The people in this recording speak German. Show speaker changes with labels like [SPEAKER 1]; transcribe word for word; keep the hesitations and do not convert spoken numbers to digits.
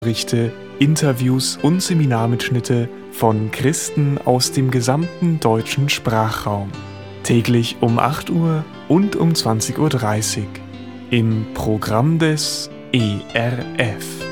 [SPEAKER 1] Berichte, Interviews und Seminarmitschnitte von Christen aus dem gesamten deutschen Sprachraum. Täglich um acht Uhr und um zwanzig Uhr dreißig im Programm des E R F.